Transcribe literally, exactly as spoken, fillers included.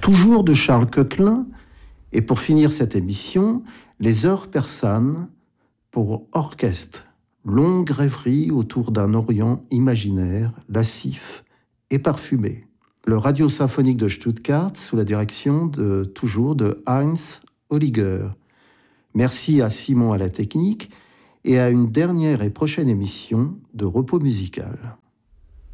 Toujours de Charles Koechlin, et pour finir cette émission, les heures persanes pour orchestre. Longue rêverie autour d'un Orient imaginaire, lascif et parfumé. Le Radio Symphonique de Stuttgart, sous la direction de, toujours de Heinz Holliger. Merci à Simon à la technique et à une dernière et prochaine émission de Repos musical.